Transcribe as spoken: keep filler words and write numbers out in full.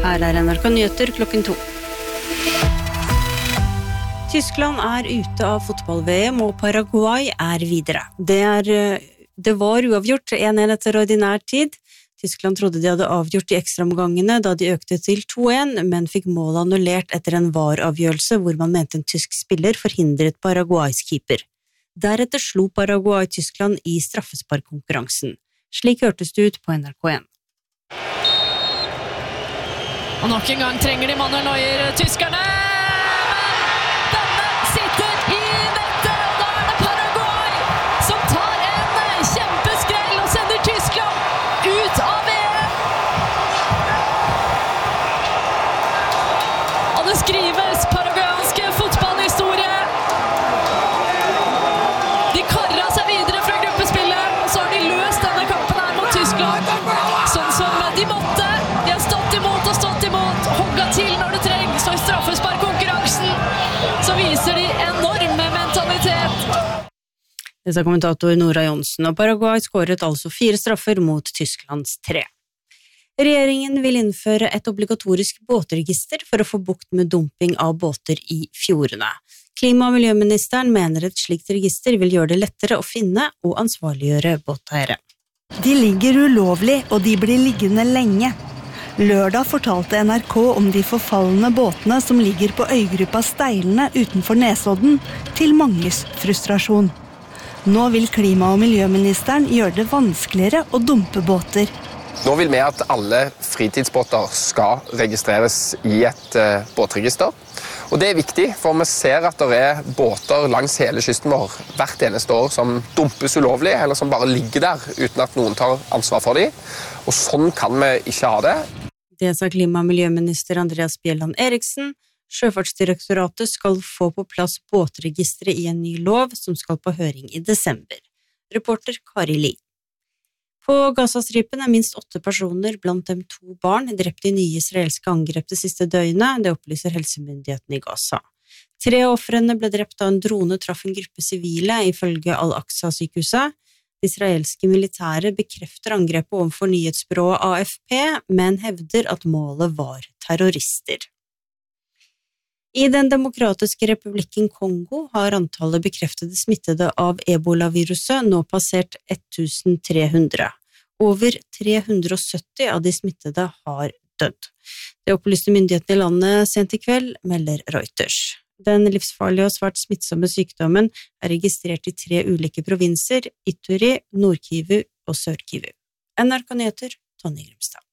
Her er N R K Nyheter klokken to. Tyskland er ute av fotball-V M, og Paraguay er videre. Det, er, det var uavgjort en en etter ordinær tid. Tyskland trodde de hadde avgjort i ekstraomgangene da de økte til to en, men fikk målet annullert etter en V A R-avgjørelse hvor man mente en tysk spiller forhindret Paraguays keeper. Deretter slo Paraguay Tyskland i straffesparkkonkurransen. Slik hørtes det ut på N R K en. Og nok en gang trenger de Manuel Neuer tyskerne. Denne sitter i nettet, og da er det Paraguay som tar en kjempeskrell og sender Tyskland ut av V M. Og det skrives paraguayanske fotballhistorie. De karret seg videre fra gruppespillet, og så har de løst denne kampen her mot Tyskland. Sånn som de måtte. De har stått imot og stått imot, hogga til når det trengs, og i straffesparkkonkurransen så viser de enorme mentalitet. Det sa kommentator Nora Jonsen, og Paraguay skåret altså fire straffer mot Tysklands tre. Regjeringen vil innføre et obligatorisk båtregister for å få bukt med dumping av båter i fjordene. Klima- og miljøministeren mener et slikt register vil gjøre det lettere å finne og ansvarliggjøre båteiere. De ligger ulovlig, og de blir liggende lenge. Lørdag fortalte N R K om de forfallende båtene som ligger på øygruppa Steilene utenfor Nesodden, til manges frustrasjon. Nå vil klima- og miljøministeren gjøre det vanskeligere å dumpe båter. Nå vil vi at alle fritidsbåter skal registreres i et uh, båtregister. Og det er viktig, for vi ser at det er båter langs hele kysten vår hvert eneste år som dumpes ulovlig, eller som bare ligger der uten at noen tar ansvar for dem. Og sånn kan vi ikke ha det. Det sa klima- og miljøminister Andreas Bjelland Eriksen. Sjøfartsdirektoratet skal få på plass båtregisteret i en ny lov som skal på høring i desember. Reporter Kari Li. På Gazastripen er minst åtte personer, blant dem to barn, drept i nye israelske angrep det siste døgnet, det opplyser helsemyndighetene i Gaza. Tre av ofrene ble drept da en drone traff en gruppe sivile, ifølge Al-Aqsa-sykehuset. Det israelske militære bekrefter angrepet overfor nyhetsbyrået A F P, men hevder at målet var terrorister. I den demokratiske republikken Kongo har antallet bekreftede smittede av ebola-viruset nå passert tre hundre. Over tre hundre og sytti av de smittede har dødd. Det opplyste myndighetene i landet sent i kveld, melder Reuters. Den livsfarlige og svært smittsomme sykdommen er registrert i tre ulike provinser, Ituri, Nord-Kivu og Sør-Kivu. N R K Nyheter, Tonje Grimstad.